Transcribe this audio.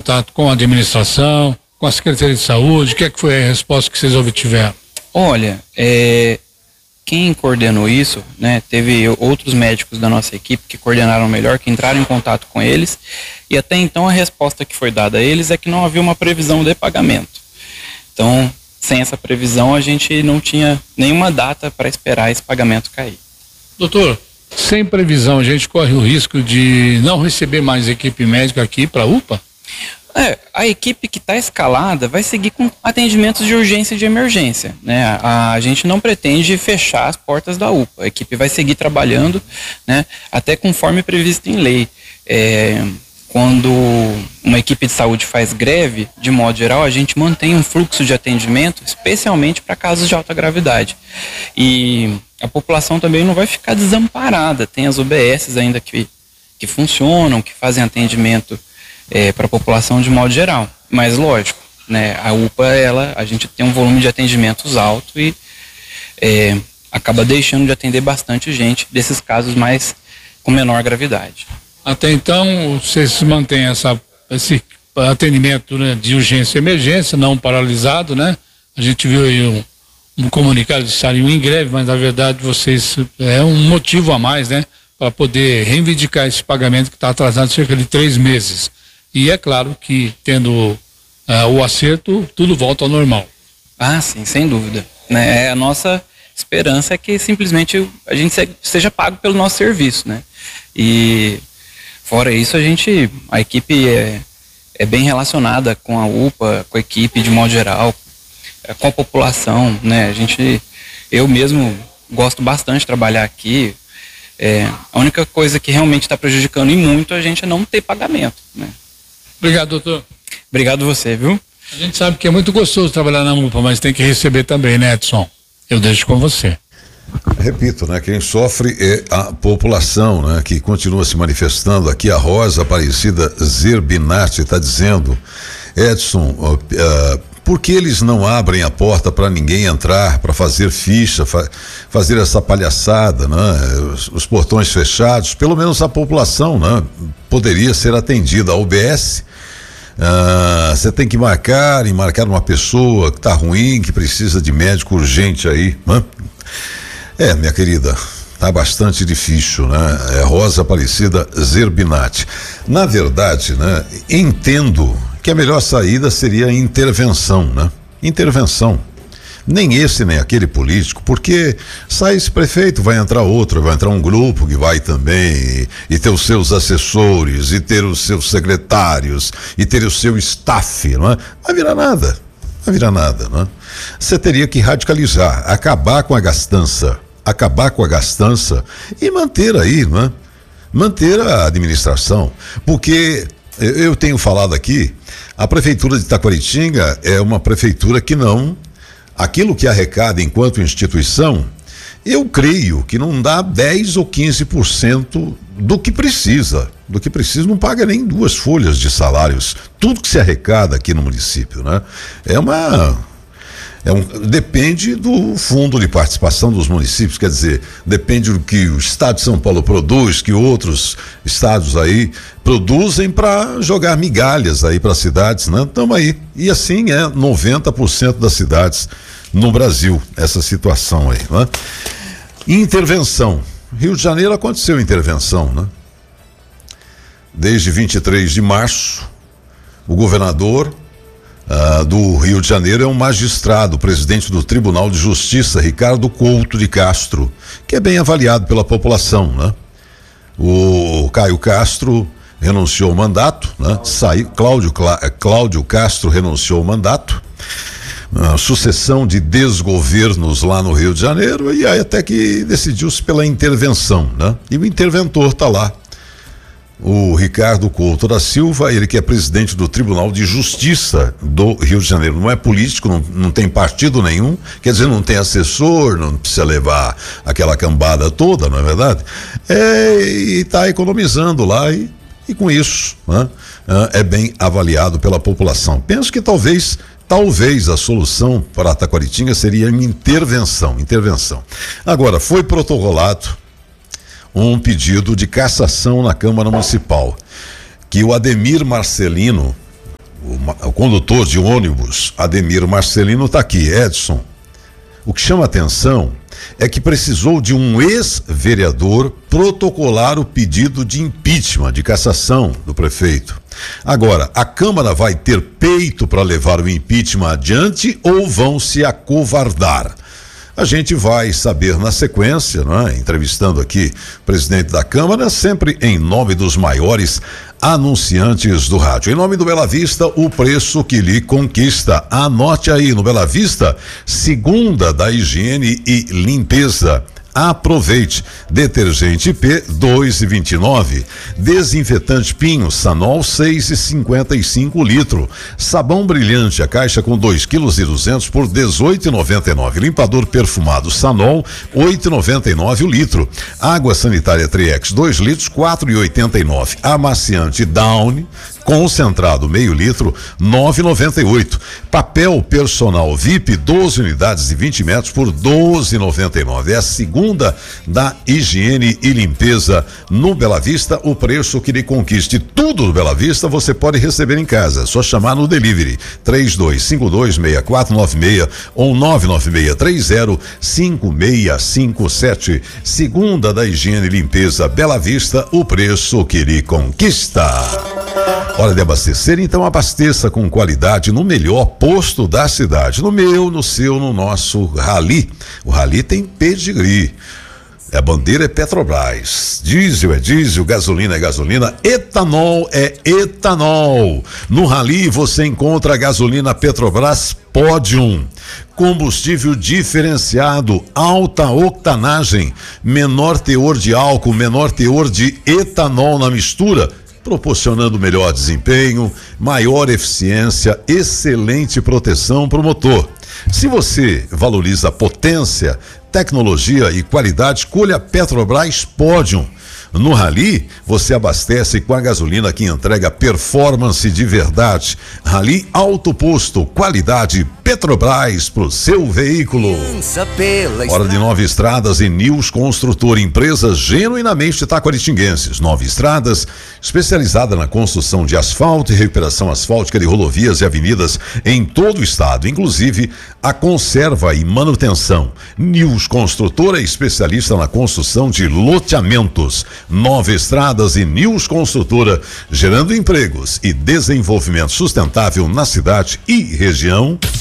contato com a administração, com a Secretaria de Saúde? O que é que foi a resposta que vocês obtiveram? Olha, quem coordenou isso, né, teve outros médicos da nossa equipe que coordenaram melhor, que entraram em contato com eles, e até então a resposta que foi dada a eles é que não havia uma previsão de pagamento. Então, sem essa previsão, a gente não tinha nenhuma data para esperar esse pagamento cair. Doutor, sem previsão, a gente corre o risco de não receber mais equipe médica aqui para a UPA? A equipe que está escalada vai seguir com atendimentos de urgência e de emergência, né? A gente não pretende fechar as portas da UPA. A equipe vai seguir trabalhando, né? Até conforme previsto em lei. Quando uma equipe de saúde faz greve, de modo geral, a gente mantém um fluxo de atendimento, especialmente para casos de alta gravidade. E a população também não vai ficar desamparada. Tem as UBSs ainda que funcionam, que fazem atendimento para a população de modo geral. Mas lógico, né, a UPA, a gente tem um volume de atendimentos alto e acaba deixando de atender bastante gente desses casos mais com menor gravidade. Até então, vocês mantêm esse atendimento, né, de urgência e emergência, não paralisado, né? A gente viu aí um comunicado de estarem em greve, mas na verdade vocês um motivo a mais, né, para poder reivindicar esse pagamento que está atrasado cerca de 3 meses. E é claro que tendo o acerto, tudo volta ao normal. Ah, sim, sem dúvida. Né? A nossa esperança é que simplesmente a gente seja pago pelo nosso serviço, né? E fora isso, a equipe é bem relacionada com a UPA, com a equipe de modo geral, com a população, né? Eu mesmo gosto bastante de trabalhar aqui. A única coisa que realmente está prejudicando e muito a gente é não ter pagamento, né? Obrigado, doutor. Obrigado você, viu? A gente sabe que é muito gostoso trabalhar na UPA, mas tem que receber também, né, Edson? Eu deixo com você. Repito, né? Quem sofre é a população, né? Que continua se manifestando. Aqui a Rosa Aparecida Zerbinati está dizendo: Edson, por que eles não abrem a porta para ninguém entrar, para fazer ficha, fazer essa palhaçada, né? Os portões fechados, pelo menos a população, né, poderia ser atendida. A UBS, você tem que marcar uma pessoa que está ruim, que precisa de médico urgente aí, né? Minha querida, tá bastante difícil, né? Rosa Aparecida Zerbinati. Na verdade, né, entendo que a melhor saída seria a intervenção, né? Intervenção. Nem esse, nem aquele político, porque sai esse prefeito, vai entrar outro, vai entrar um grupo que vai também e ter os seus assessores, e ter os seus secretários, e ter o seu staff, não é? Vai virar nada, não é? Você teria que radicalizar, acabar com a gastança e manter aí, não é? Manter a administração, porque eu tenho falado aqui, a prefeitura de Taquaritinga é uma prefeitura que não, aquilo que arrecada enquanto instituição, eu creio que não dá 10 ou 15% do que precisa. Não paga nem 2 folhas de salários. Tudo que se arrecada aqui no município, né? Depende do fundo de participação dos municípios, quer dizer, depende do que o estado de São Paulo produz, que outros estados aí produzem para jogar migalhas aí para as cidades, né? Tamo aí. E assim 90% das cidades no Brasil, essa situação aí, né? Intervenção. Rio de Janeiro aconteceu intervenção, né? Desde 23 de março, o governador do Rio de Janeiro é um magistrado, presidente do Tribunal de Justiça, Ricardo Couto de Castro, que é bem avaliado pela população, né? O Caio Castro renunciou ao mandato, né? Cláudio Castro renunciou ao mandato, sucessão de desgovernos lá no Rio de Janeiro, e aí até que decidiu-se pela intervenção, né? E o interventor está lá, o Ricardo Couto da Silva, ele que é presidente do Tribunal de Justiça do Rio de Janeiro. Não é político, não tem partido nenhum, quer dizer, não tem assessor, não precisa levar aquela cambada toda, não é verdade? E está economizando lá e com isso, né, é bem avaliado pela população. Penso que talvez a solução para Taquaritinga seria uma intervenção. Agora, foi protocolado um pedido de cassação na Câmara Municipal, que o Ademir Marcelino, o condutor de ônibus, Ademir Marcelino, está aqui. Edson, o que chama atenção é que precisou de um ex-vereador protocolar o pedido de impeachment, de cassação do prefeito. Agora, a Câmara vai ter peito para levar o impeachment adiante ou vão se acovardar? A gente vai saber na sequência, né? Entrevistando aqui o presidente da Câmara, sempre em nome dos maiores anunciantes do rádio. Em nome do Bela Vista, o preço que lhe conquista. Anote aí, no Bela Vista, segunda da higiene e limpeza. Aproveite. Detergente P 2,29, desinfetante Pinho Sanol 6,55 litro, sabão brilhante a caixa com 2,2 kg por 18,99, limpador perfumado Sanol 8,99 o litro, água sanitária Triex 2 litros 4,89, amaciante Downy concentrado meio litro 9,98, papel personal VIP 12 unidades de 20 metros por 12,99. É a segunda da higiene e limpeza no Bela Vista, o preço que lhe conquiste. Tudo do Bela Vista você pode receber em casa, só chamar no delivery 32526496 ou 996305657. Segunda da higiene e limpeza Bela Vista, o preço que lhe conquista. Hora de abastecer, então abasteça com qualidade no melhor posto da cidade. No meu, no seu, no nosso Rally. O Rally tem pedigree. A bandeira é Petrobras, diesel é diesel, gasolina é gasolina, etanol é etanol. No Rally você encontra a gasolina Petrobras Podium, combustível diferenciado, alta octanagem, menor teor de álcool, menor teor de etanol na mistura, proporcionando melhor desempenho, maior eficiência, excelente proteção para o motor. Se você valoriza potência, tecnologia e qualidade, escolha a Petrobras Podium. No Rally, você abastece com a gasolina que entrega performance de verdade. Rally Alto Posto, qualidade Petrobras pro seu veículo. Hora de Nova Estradas e News Construtor, empresa genuinamente taquaritinguenses. Nova Estradas, especializada na construção de asfalto e recuperação asfáltica de rodovias e avenidas em todo o estado, inclusive a conserva e manutenção. News Construtor é especialista na construção de loteamentos. Nova Estradas e News Construtora, gerando empregos e desenvolvimento sustentável na cidade e região.